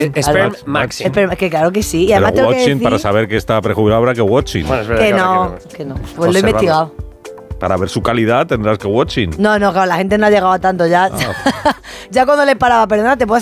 Sperm Maxim. Que claro que sí. Y Pero además tengo que watching, decir para saber que está prejuzgado habrá que watching. Bueno, es verdad que ahora no. Pues lo he investigado. Para ver su calidad tendrás que watching. No, claro, la gente no ha llegado a tanto ya. Ya cuando le paraba, perdona, ¿te puedo